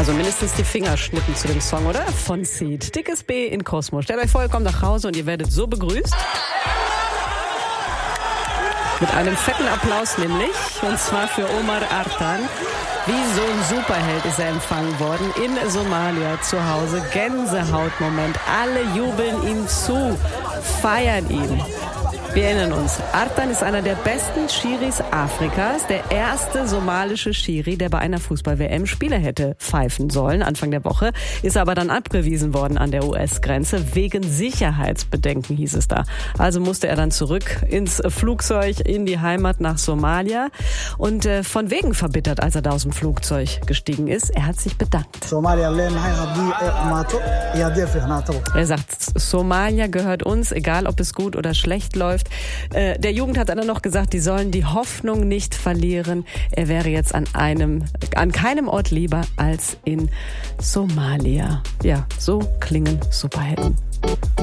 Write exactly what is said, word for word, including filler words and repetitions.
Also mindestens die Fingerschnippen zu dem Song, oder? Von Seed. Dickes B in Kosmos. Stellt euch vor, ihr kommt nach Hause und ihr werdet so begrüßt. Mit einem fetten Applaus nämlich. Und zwar für Omar Artan. Wie so ein Superheld ist er empfangen worden in Somalia zu Hause. Gänsehautmoment. Alle jubeln ihm zu, feiern ihn. Wir erinnern uns, Artan ist einer der besten Schiris Afrikas, der erste somalische Schiri, der bei einer Fußball-W M Spiele hätte pfeifen sollen. Anfang der Woche ist aber dann abgewiesen worden an der U S-Grenze. Wegen Sicherheitsbedenken hieß es da. Also musste er dann zurück ins Flugzeug in die Heimat nach Somalia. Und äh, von wegen verbittert, als er da aus dem Flugzeug gestiegen ist. Er hat sich bedankt. Er sagt, Somalia gehört uns, egal ob es gut oder schlecht läuft. Der Jugend hat dann noch gesagt, die sollen die Hoffnung nicht verlieren. Er wäre jetzt an einem, an keinem Ort lieber als in Somalia. Ja, so klingen Superhelden.